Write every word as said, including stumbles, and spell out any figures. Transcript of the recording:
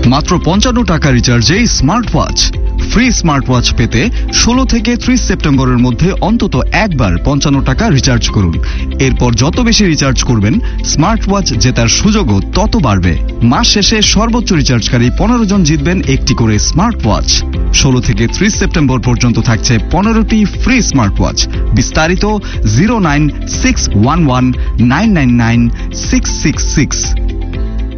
মাত্র পঞ্চান্ন টাকা রিচার্জে smart watch. Free smart watch পেতে ষোলো থেকে ত্রিশ সেপ্টেম্বরের মধ্যে অন্তত একবার পঞ্চান্ন টাকা রিচার্জ করুন। এরপর যত বেশি রিচার্জ করবেন স্মার্ট ওয়াচ জেতার সুযোগও তত বাড়বে। মাস শেষে সর্বোচ্চ রিচার্জকারী পনেরো জন জিতবেন একটি করে স্মার্ট ওয়াচ। ষোলো থেকে ত্রিশ সেপ্টেম্বর পর্যন্ত থাকছে পনেরোটি ফ্রি স্মার্ট ওয়াচ। বিস্তারিত zero nine six one one nine nine nine six six six.